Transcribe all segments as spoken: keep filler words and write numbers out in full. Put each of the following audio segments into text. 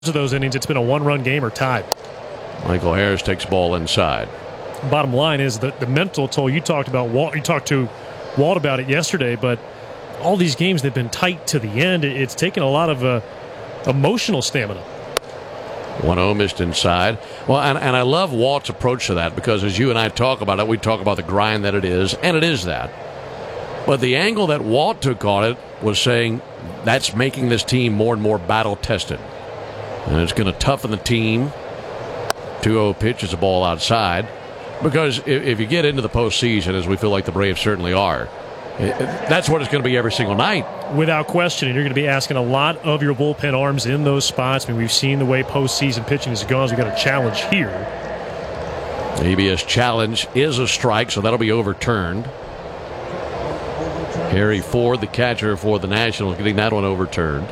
of those innings, it's been a one-run game or tied. Michael Harris takes ball inside. Bottom line is that the mental toll you talked about. Walt, you talked to Walt about it yesterday, but all these games they've been tight to the end. It's taken a lot of uh, emotional stamina. one oh missed inside. Well, and, and I love Walt's approach to that because as you and I talk about it, we talk about the grind that it is, and it is that. But the angle that Walt took on it was saying that's making this team more and more battle-tested. And it's going to toughen the team. two oh pitch is a ball outside. Because if, if you get into the postseason, as we feel like the Braves certainly are, it, that's what it's going to be every single night. Without question, and you're going to be asking a lot of your bullpen arms in those spots. I mean, we've seen the way postseason pitching has gone. So we've got a challenge here. The A B S challenge is a strike, so that'll be overturned. Harry Ford, the catcher for the Nationals, getting that one overturned.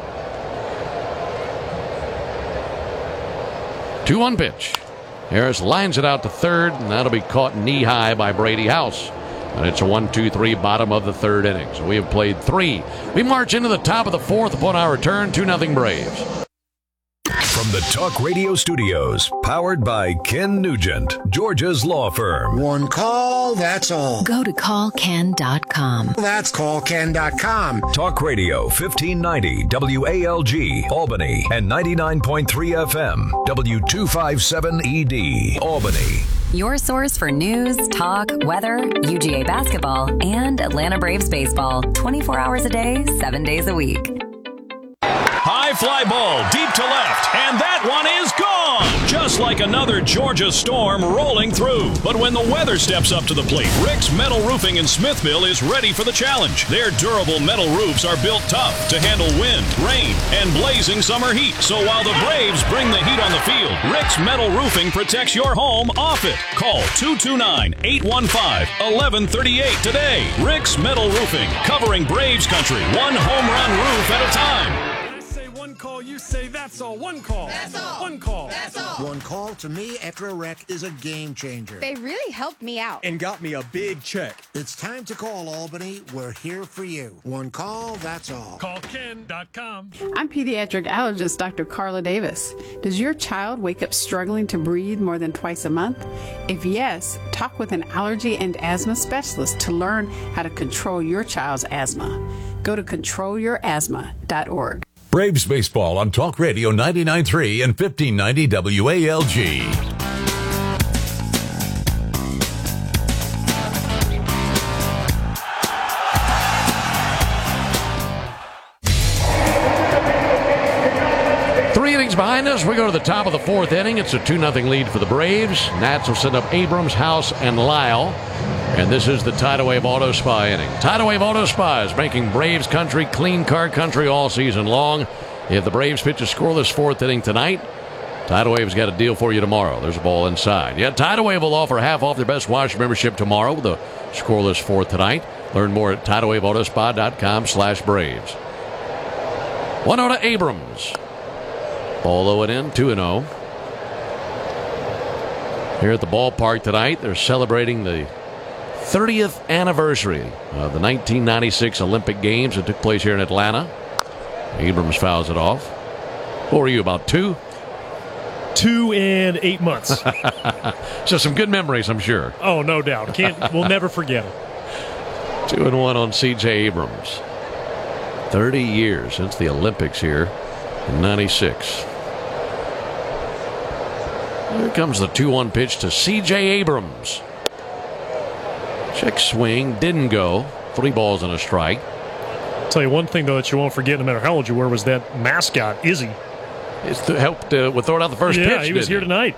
two one pitch. Harris lines it out to third, and that'll be caught knee-high by Brady House. And it's a one two three bottom of the third inning. So we have played three. We march into the top of the fourth upon our return. two nothing Braves. From the Talk Radio Studios, powered by Ken Nugent, Georgia's law firm. One call, that's all. Go to call ken dot com. That's call ken dot com. Talk Radio fifteen ninety W A L G, Albany, and ninety-nine point three F M, W two fifty-seven E D, Albany. Your source for news, talk, weather, U G A basketball, and Atlanta Braves baseball. twenty-four hours a day, seven days a week. High fly ball deep to left, and that one is gone! Just like another Georgia storm rolling through. But when the weather steps up to the plate, Rick's Metal Roofing in Smithville is ready for the challenge. Their durable metal roofs are built tough to handle wind, rain, and blazing summer heat. So while the Braves bring the heat on the field, Rick's Metal Roofing protects your home off it. Call two two nine, eight one five, one one three eight today. Rick's Metal Roofing, covering Braves country, one home run roof at a time. One call, you say that's all. One call. That's all. One call. That's all. One call to me after a wreck is a game changer. They really helped me out. And got me a big check. It's time to call Albany. We're here for you. One call, that's all. Call ken dot com. I'm pediatric allergist Doctor Carla Davis. Does your child wake up struggling to breathe more than twice a month? If yes, talk with an allergy and asthma specialist to learn how to control your child's asthma. Go to control your asthma dot org. Braves baseball on Talk Radio ninety-nine point three and fifteen ninety W A L G. Three innings behind us. We go to the top of the fourth inning. It's a two nothing lead for the Braves. Nats will send up Abrams, House, and Lyle. And this is the Tidal Wave Auto Spa inning. Tidal Wave Auto Spa is making Braves country clean car country all season long. If the Braves pitch a scoreless fourth inning tonight, Tidal Wave's got a deal for you tomorrow. There's a ball inside. Yeah, Tidal Wave will offer half off their best wash membership tomorrow with a scoreless fourth tonight. Learn more at tidal wave auto spa dot com slash Braves. one oh to Abrams. Ball oh and in, two and oh. Here at the ballpark tonight, they're celebrating the thirtieth anniversary of the nineteen ninety-six Olympic Games that took place here in Atlanta. Abrams fouls it off. What were you, about two? Two and eight months. So some good memories, I'm sure. Oh, no doubt. Can't. We'll never forget it. Two and one on C J Abrams. Thirty years since the Olympics here in ninety-six. Here comes the two one pitch to C J Abrams. Check swing, didn't go. Three balls and a strike. I'll tell you one thing, though, that you won't forget no matter how old you were was that mascot, Izzy. It's th- helped uh, with throwing out the first yeah, pitch. Yeah, he was here he? tonight.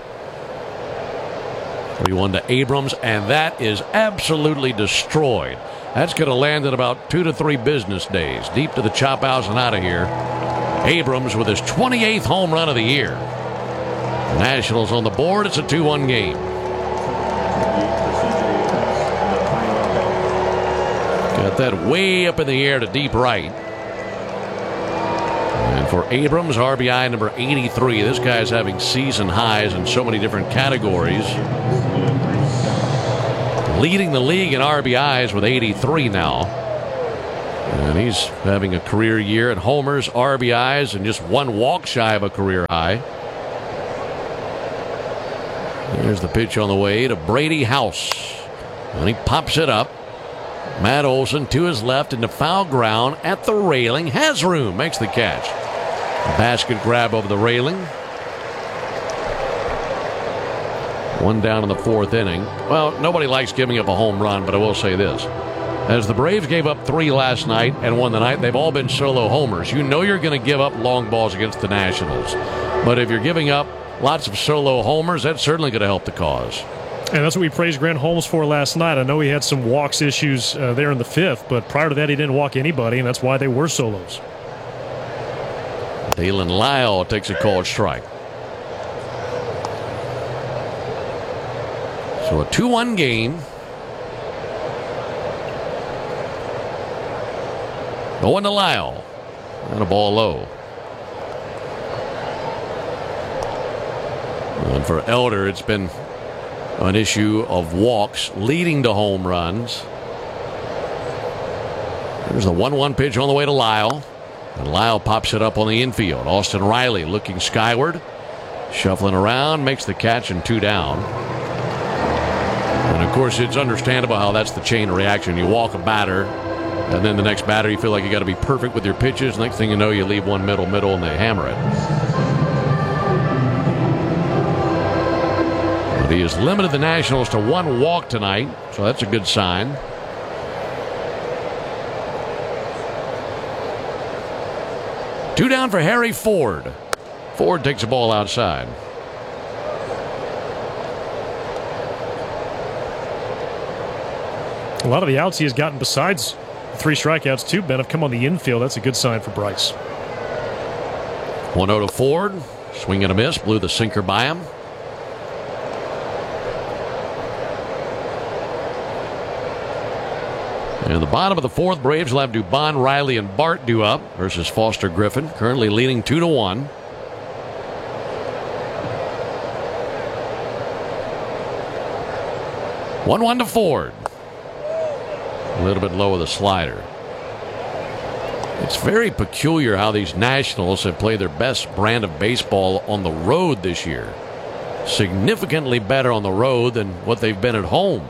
three one to Abrams, and that is absolutely destroyed. That's going to land in about two to three business days. Deep to the chop house and out of here. Abrams with his twenty-eighth home run of the year. Nationals on the board. It's a two one game. Got that way up in the air to deep right. And for Abrams, R B I number eighty-three. This guy's having season highs in so many different categories. Leading the league in R B Is with eighty-three now. And he's having a career year at homers, R B Is, and just one walk shy of a career high. There's the pitch on the way to Brady House. And he pops it up. Matt Olson to his left into foul ground at the railing. Has room. Makes the catch. A basket grab over the railing. One down in the fourth inning. Well, nobody likes giving up a home run, but I will say this. As the Braves gave up three last night and won the night, they've all been solo homers. You know you're going to give up long balls against the Nationals. But if you're giving up lots of solo homers, that's certainly going to help the cause. And that's what we praised Grant Holmes for last night. I know he had some walks issues uh, there in the fifth, but prior to that, he didn't walk anybody, and that's why they were solos. Dalen Lyle takes a called strike. So a two one game. Going to Lyle. And a ball low. And for Elder, it's been an issue of walks leading to home runs. There's the one one pitch on the way to Lyle. And Lyle pops it up on the infield. Austin Riley looking skyward. Shuffling around. Makes the catch and two down. And of course, it's understandable how that's the chain reaction. You walk a batter. And then the next batter, you feel like you got to be perfect with your pitches. Next thing you know, you leave one middle, middle, and they hammer it. But he has limited the Nationals to one walk tonight, so that's a good sign. Two down for Harry Ford. Ford takes the ball outside. A lot of the outs he has gotten besides three strikeouts, too, Ben, have come on the infield. That's a good sign for Bryce. one oh to Ford. Swing and a miss. Blew the sinker by him. In the bottom of the fourth, Braves will have Dubon, Riley, and Bart due up versus Foster Griffin, currently leading two to one. one one to Ford. A little bit low with a slider. It's very peculiar how these Nationals have played their best brand of baseball on the road this year. Significantly better on the road than what they've been at home.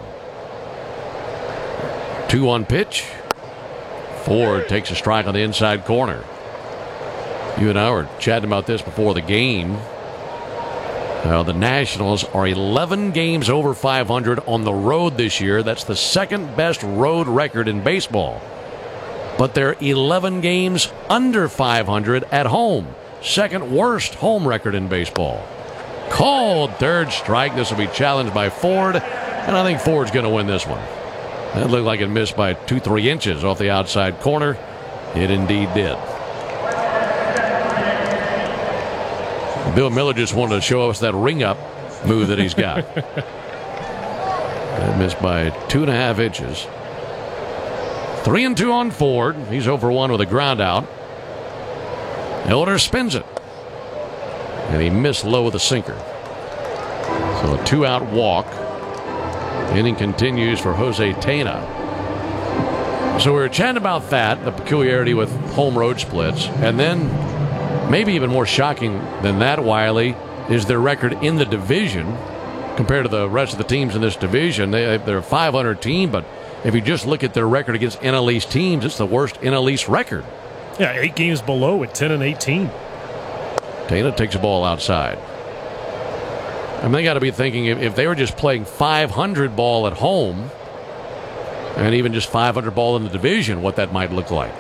two one pitch. Ford takes a strike on the inside corner. You and I were chatting about this before the game. Now, the Nationals are eleven games over five hundred on the road this year. That's the second best road record in baseball. But they're eleven games under five hundred at home. Second worst home record in baseball. Called third strike. This will be challenged by Ford. And I think Ford's going to win this one. That looked like it missed by two, three inches off the outside corner. It indeed did. Bill Miller just wanted to show us that ring-up move that he's got. That missed by two and a half inches. Three and two on Ford. He's over one with a ground out. Elder spins it. And he missed low with a sinker. So a two-out walk. Inning continues for Jose Tena. So we were chatting about that, the peculiarity with home road splits. And then maybe even more shocking than that, Wiley, is their record in the division compared to the rest of the teams in this division. They, they're a five hundred team, but if you just look at their record against N L East teams, it's the worst N L East record. Yeah, eight games below at ten and eighteen. Tena takes a ball outside. I mean, they got to be thinking if, if they were just playing five hundred ball at home and even just five hundred ball in the division, what that might look like.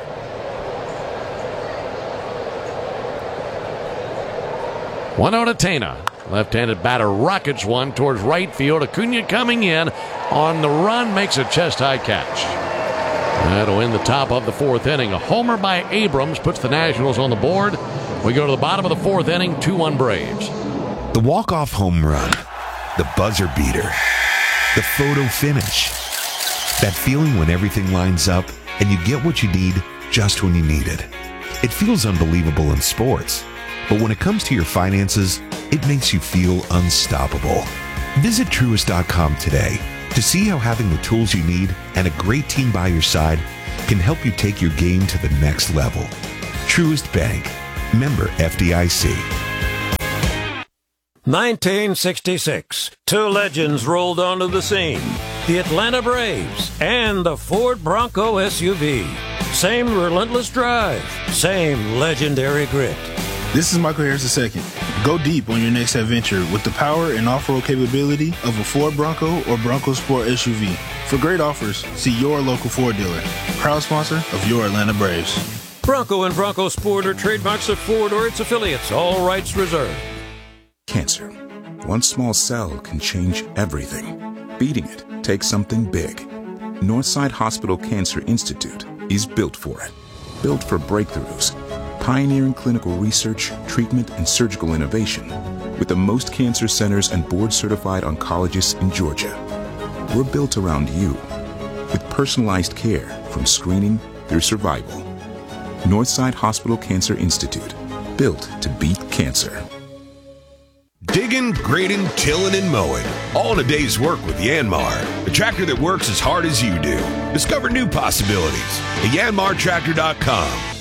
one oh to Tena. Left-handed batter rockets one towards right field. Acuna coming in on the run, makes a chest-high catch. That'll end the top of the fourth inning. A homer by Abrams puts the Nationals on the board. We go to the bottom of the fourth inning, two one Braves. The walk-off home run, the buzzer beater, the photo finish. That feeling when everything lines up and you get what you need just when you need it. It feels unbelievable in sports, but when it comes to your finances, it makes you feel unstoppable. Visit Truist dot com today to see how having the tools you need and a great team by your side can help you take your game to the next level. Truist Bank. Member F D I C. nineteen sixty-six. Two legends rolled onto the scene. The Atlanta Braves and the Ford Bronco S U V. Same relentless drive. Same legendary grit. This is Michael Harris the second. Go deep on your next adventure with the power and off-road capability of a Ford Bronco or Bronco Sport S U V. For great offers, see your local Ford dealer. Proud sponsor of your Atlanta Braves. Bronco and Bronco Sport are trademarks of Ford or its affiliates. All rights reserved. Cancer. One small cell can change everything. Beating it takes something big. Northside Hospital Cancer Institute is built for it. Built for breakthroughs. Pioneering clinical research, treatment, and surgical innovation. With the most cancer centers and board-certified oncologists in Georgia. We're built around you. With personalized care from screening through survival. Northside Hospital Cancer Institute. Built to beat cancer. Digging, grading, tilling, and mowing. All in a day's work with Yanmar, the tractor that works as hard as you do. Discover new possibilities at yanmar tractor dot com.